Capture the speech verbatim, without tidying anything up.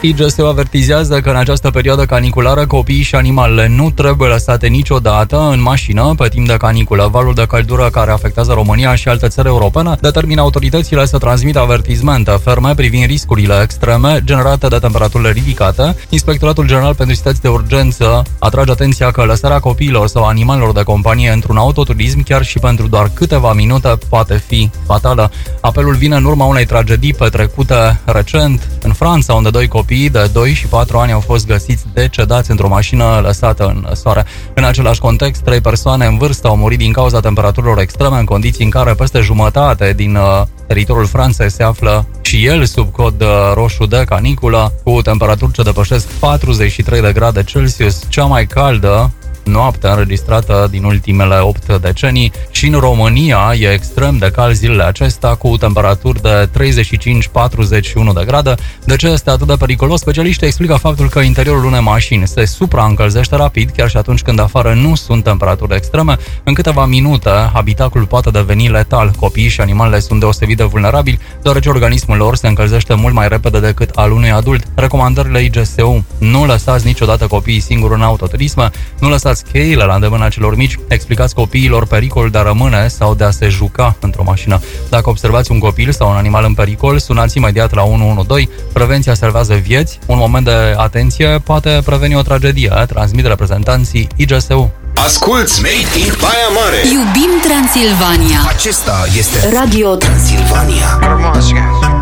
I G S U avertizează că în această perioadă caniculară copiii și animalele nu trebuie lăsate niciodată în mașină pe timp de caniculă. Valul de căldură care afectează România și alte țări europene determină autoritățile să transmită avertizmente ferme privind riscurile extreme generate de temperaturile ridicate. Inspectoratul General pentru Situații de Urgență atrage atenția că lăsarea copiilor sau animalelor de companie într-un autoturism, chiar și pentru doar câteva minute, poate fi fatală. Apelul vine în urma unei tragedii petrecute recent în Franța, unde doi copii de doi și patru ani au fost găsiți decedați într-o mașină lăsată în soare. În același context, trei persoane în vârstă au murit din cauza temperaturilor extreme, în condiții în care peste jumătate din uh, teritoriul Franței se află și el sub cod uh, roșu de caniculă, cu temperaturi ce depășesc patruzeci și trei de grade Celsius, cea mai caldă noapte înregistrată din ultimele opt decenii, și în România e extrem de cald zilele acestea, cu temperaturi de treizeci și cinci patruzeci și unu de grade. De ce este atât de periculos? Specialiștii explică faptul că interiorul unei mașini se supraîncălzește rapid, chiar și atunci când afară nu sunt temperaturi extreme. În câteva minute, habitacul poate deveni letal. Copiii și animalele sunt deosebit de vulnerabili, deoarece organismul lor se încălzește mult mai repede decât al unui adult. Recomandările I G S U: nu lăsați niciodată copiii singuri în autoturisme, nu lăsați cheile la îndemâna celor mici, explicați copiilor pericolul de a rămâne sau de a se juca într-o mașină. Dacă observați un copil sau un animal în pericol, sunați imediat la unu unu doi. Prevenția salvează vieți. Un moment de atenție poate preveni o tragedie, transmit reprezentanții I G S U. Asculți Made in Baia Mare. Iubim Transilvania. Acesta este Radio Transilvania.